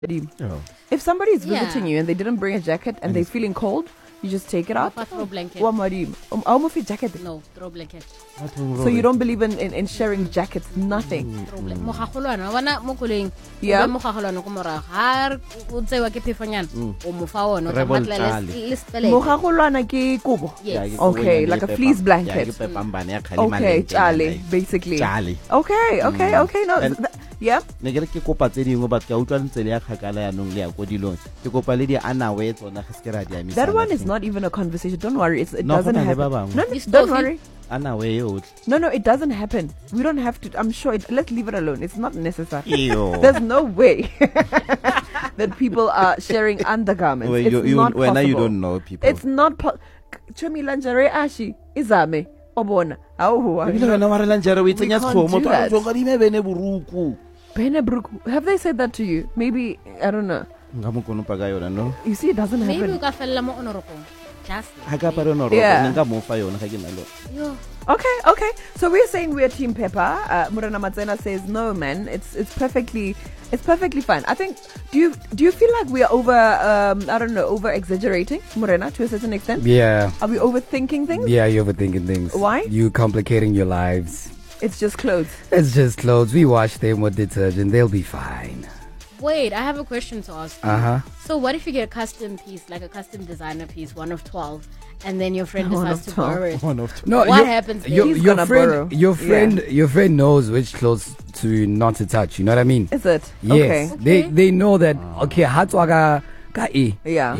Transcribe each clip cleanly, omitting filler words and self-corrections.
Oh. If somebody is Yeah. visiting you and they didn't bring a jacket and they're feeling cold, you just take it out. Throw blanket. Almost a jacket. No, throw blanket. So you don't believe in sharing jackets? Nothing. Throw blanket. Mogagolwana, wana mo koleng. Yeah. Mogagolwana ko morago. Ha o tsewa ke phefonyana. O mo fa ona, o tla Rebel matlela Charlie. le spelling. Mogagolwana ke kubo. Yes. Okay, like a fleece blanket. Okay, Charlie, basically. Charlie. Okay. No, And- yeah. ne ke re ke kopa tse dingwe batho ke a utlwa ntse le ya kgakala yanong le ya ko dilong ke kopa le di anawe tsona ge se ke ra di amisa That one is not even a conversation. Don't worry. It No, doesn't go na le happen. ba bangwe. No, It's don't Tofi. worry. anawe yotlhe No, it doesn't happen. We don't have to. I'm sure. Let's leave it alone. It's not necessary. Ew. There's no way that people are sharing undergarments. Well, It's not when possible. you don't know people It's not. Chumi lingerie ashi izame obona. ebile wena wa re lanjere o We itsenya can't sekgomo do that. ka dime bene boruku Have they said that to you? Maybe I don't know. nka mo konopa ka yona no You see, it doesn't Maybe happen. o ka fella mo onorokong. Just. ga ka apare noro Yeah. ne nka mo fa yona ga ke na le Yo. Okay. So we're saying we're Team Pepper. Murana Matsena says no, man. It's perfectly fine. I think. Do you feel like we are over exaggerating, Murena, to a certain extent? Yeah. Are we overthinking things? Yeah, you're overthinking things. Why? You complicating your lives. It's just clothes. It's just clothes. We wash them with detergent. They'll be fine. Wait, I have a question to ask you. Uh-huh. So what if you get a custom piece, like a custom designer piece, 1 of 12, and then your friend One decides of to 12. borrow it? one of No, What happens then? He's gonna borrow. your friend knows which clothes to not to touch. You know what I mean? Is it? Yes. Okay. They know that. Okay, hatswaga ka e. Yeah.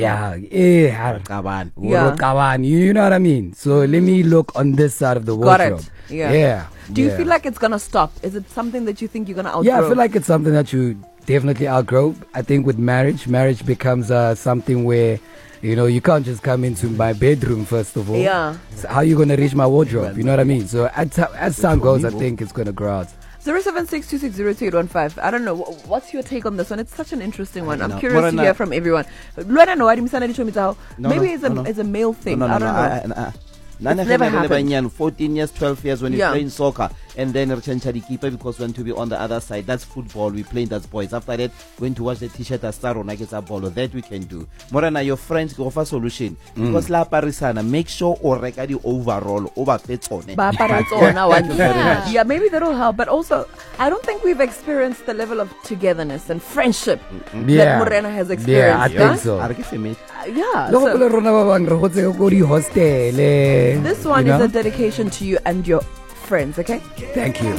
qabane Yeah. Kawan, you know what I mean? So let me look on this side of the Got it. wardrobe. Yeah. Do you Yeah. feel like it's gonna stop? Is it something that you think you're gonna outgrow? Yeah, I feel like it's something that you definitely outgrow. I think with marriage becomes something where, you can't just come into my bedroom first of all. Yeah. So how you gonna reach my wardrobe? You know what I mean? So as time goes, I think it's gonna grow out. 0762602815. I don't know. What's your take on this one? It's such an interesting one. I'm know. curious to Morena- hear from everyone. Luana no, maybe no. it's a male thing. No, I don't know. Nane It's never ge ne le happened. banyane, 14 years 12 years when Yeah. you're playing soccer and then rechange the keeper because we want to be on the other side. That's football. We playing as boys. After that, going to watch the t-shirt as star like it's a ball. That we can do. Morana, your friends go for solution because la parisana make sure or reka di overall over fetsone. Ba apara tsona one. Yeah. Yeah, maybe that'll help. But also, I don't think we've experienced the level of togetherness and friendship that Morena has experienced. Yeah, I think so. Are ke female? Yeah. No, So rona ba bang re gotse ko di hostel. this one is a dedication to you and your friends, okay? Thank you.